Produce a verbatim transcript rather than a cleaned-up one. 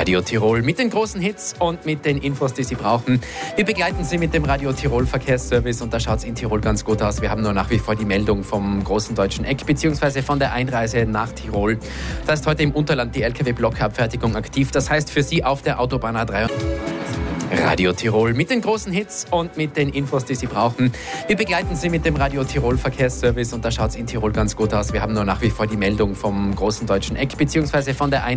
Radio Tirol mit den großen Hits und mit den Infos, die Sie brauchen. Wir begleiten Sie mit dem Radio Tirol Verkehrsservice und da schaut es in Tirol ganz gut aus. Wir haben nur nach wie vor die Meldung vom großen deutschen Eck bzw. von der Einreise nach Tirol. Da ist heute im Unterland die L K W-Blockabfertigung aktiv. Das heißt für Sie auf der Autobahn A drei. Radio Tirol mit den großen Hits und mit den Infos, die Sie brauchen. Wir begleiten Sie mit dem Radio Tirol Verkehrsservice und da schaut es in Tirol ganz gut aus. Wir haben nur nach wie vor die Meldung vom großen deutschen Eck bzw. von der Einreise